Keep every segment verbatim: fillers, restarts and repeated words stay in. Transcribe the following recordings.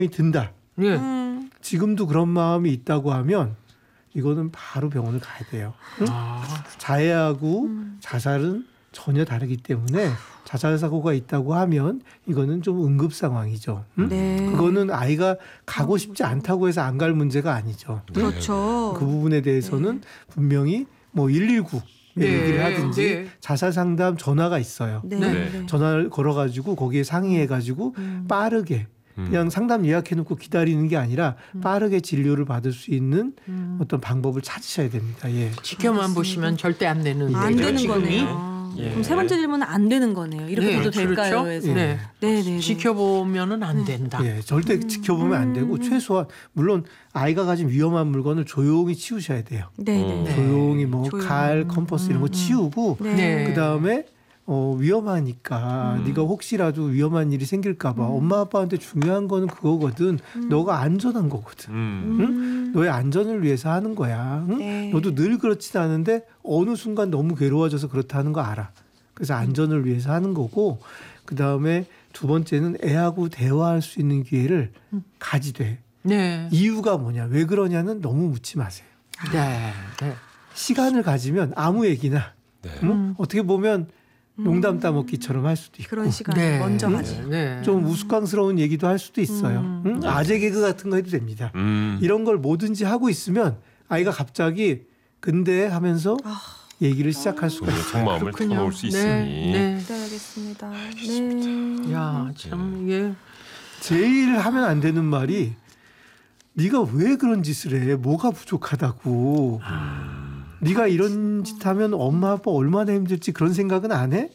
든다. 예. 음. 지금도 그런 마음이 있다고 하면 이거는 바로 병원을 가야 돼요. 응? 아. 자해하고 음. 자살은 전혀 다르기 때문에 자살 사고가 있다고 하면 이거는 좀 응급 상황이죠. 응? 네. 그거는 아이가 가고 싶지 않다고 해서 안 갈 문제가 아니죠. 그렇죠. 그 부분에 대해서는 분명히 뭐 일일구 네. 얘기를 하든지 네. 자살 상담 전화가 있어요. 네. 네. 네. 전화를 걸어가지고 거기에 상의해가지고 음. 빠르게 음. 그냥 상담 예약해놓고 기다리는 게 아니라 빠르게 진료를 받을 수 있는 음. 어떤 방법을 찾으셔야 됩니다. 예. 지켜만 알겠습니다. 보시면 절대 안 되는 안 거죠, 되는 지금이. 거네요. 예. 그럼 세 번째 질문은 안 되는 거네요. 이렇게 네, 돼도 될까요? 그렇죠? 해서. 예. 네. 네, 네, 네. 지켜보면은 안 된다. 예, 절대 지켜보면 안 되고 최소한 물론 아이가 가진 위험한 물건을 조용히 치우셔야 돼요. 네, 네, 네. 조용히 뭐 조용히. 칼, 컴퍼스 이런 거 치우고 네. 네. 그 다음에 어, 위험하니까 음. 네가 혹시라도 위험한 일이 생길까봐 엄마 아빠한테 중요한 거는 그거거든. 너가 안전한 거거든. 음. 응? 너의 안전을 위해서 하는 거야. 응? 네. 너도 늘 그렇진 않은데 어느 순간 너무 괴로워져서 그렇다는 거 알아. 그래서 안전을 위해서 하는 거고 그 다음에 두 번째는 애하고 대화할 수 있는 기회를 가지되 네. 이유가 뭐냐 왜 그러냐는 너무 묻지 마세요. 네. 네. 시간을 가지면 아무 얘기나 네. 응? 어떻게 보면 농담 따먹기처럼 할 수도 있고 그런 시간 네. 먼저 음? 가지. 네. 좀 우스꽝스러운 얘기도 할 수도 있어요. 음. 응? 아재 개그 같은 거 해도 됩니다. 음. 이런 걸 뭐든지 하고 있으면 아이가 갑자기 근데 하면서 얘기를 시작할 수가 있어요. 속마음을 그렇군요. 터놓을 수 네. 있으니. 네. 네, 알겠습니다. 네. 야, 참 이게 제일 하면 안 되는 말이 네가 왜 그런 짓을 해? 뭐가 부족하다고. 네가 이런 짓 하면 엄마 아빠 얼마나 힘들지 그런 생각은 안 해?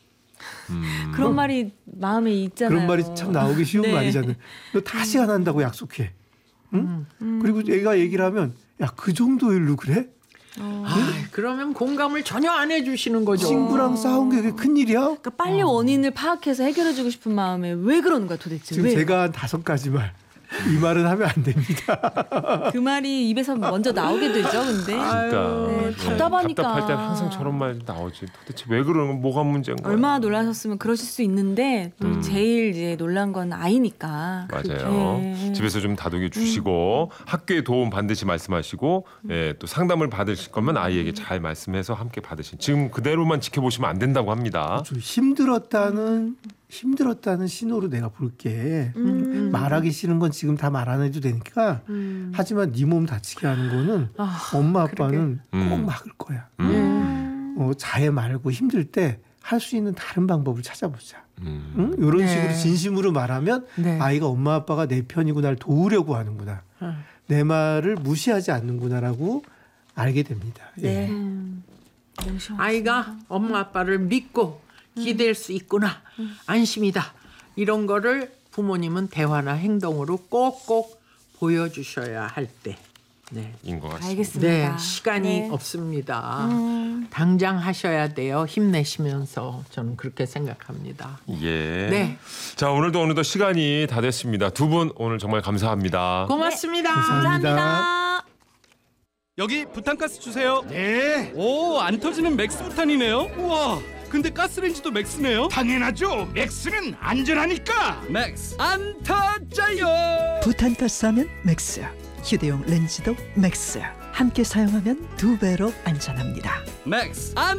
음. 그런 말이 마음에 있잖아요. 그런 말이 참 나오기 쉬운 네. 말이잖아요. 너 다시 안 한다고 약속해. 응? 음. 그리고 얘가 얘기를 하면 야, 그 정도 일로 그래? 어. 아, 그러면 공감을 전혀 안 해주시는 거죠. 친구랑 싸운 게 그게 큰일이야? 그러니까 빨리 원인을 파악해서 해결해주고 싶은 마음에 왜 그러는 거야 도대체? 지금 왜? 제가 한 다섯 가지 말. 이 말은 하면 안 됩니다. 그 말이 입에서 먼저 나오게 되죠, 근데. 그러니까 네, 네. 답답하니까. 답답할 땐 항상 저런 말 나오지. 도대체 왜 그러는 건 뭐가 문제인 거야? 얼마나 놀라셨으면 그러실 수 있는데 또 음. 제일 이제 놀란 건 아이니까. 맞아요. 네. 집에서 좀 다독여 주시고 학교에 도움 반드시 말씀하시고 예, 또 상담을 받으실 거면 아이에게 잘 말씀해서 함께 받으신. 지금 그대로만 지켜보시면 안 된다고 합니다. 좀 힘들었다는 힘들었다는 신호로 내가 볼게. 음. 말하기 싫은 건 지금 다 말 안 해도 되니까. 음. 하지만 네 몸 다치게 하는 거는 아, 엄마 아빠는 그러게. 꼭 음. 막을 거야. 음. 어, 자해 말고 힘들 때 할 수 있는 다른 방법을 찾아보자. 음. 응? 이런 네. 식으로 진심으로 말하면 네. 아이가 엄마 아빠가 내 편이고 날 도우려고 하는구나. 어. 내 말을 무시하지 않는구나라고 알게 됩니다. 예. 네. 음. 너무 시원하다. 아이가 엄마 아빠를 믿고 기댈 수 있구나. 안심이다. 이런 거를 부모님은 대화나 행동으로 꼭꼭 보여주셔야 할 때. 네. 인 것 같습니다. 알겠습니다. 네, 시간이 네. 없습니다. 음. 당장 하셔야 돼요. 힘내시면서 저는 그렇게 생각합니다. 예. 네, 자, 오늘도 어느덧 시간이 다 됐습니다. 두 분 오늘 정말 감사합니다. 고맙습니다. 감사합니다. 여기 부탄가스 주세요. 네. 오, 안 터지는 맥스 부탄이네요. 우와. 근데 가스레인지도 맥스네요. 당연하죠. 맥스는 안전하니까. 맥스 안 터져요. 부탄가스 하면 맥스, 휴대용 렌즈도 맥스. 함께 사용하면 두 배로 안전합니다. 맥스 안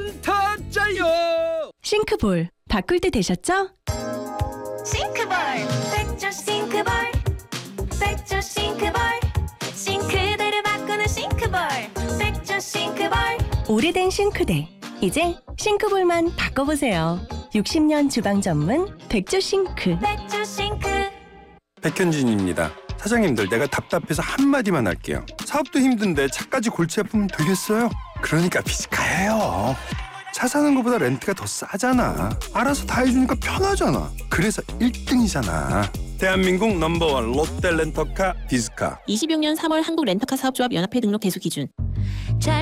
터져요. 싱크볼 바꿀 때 되셨죠? 싱크볼 백조 싱크볼 백조 싱크볼 싱크대를 바꾸는 싱크볼 백조 싱크볼 오래된 싱크대 이제 싱크볼만 바꿔보세요. 육십 년 주방 전문 백조 싱크. 백조 싱크 백현진입니다. 사장님들, 내가 답답해서 한마디만 할게요. 사업도 힘든데 차까지 골치 아프면 되겠어요? 그러니까 비즈카예요. 차 사는 것보다 렌트가 더 싸잖아. 알아서 다 해주니까 편하잖아. 그래서 일 등이잖아. 대한민국 넘버원 롯데 렌터카 비즈카. 이십육 년 삼월 한국 렌터카 사업조합 연합회 등록 대수 기준.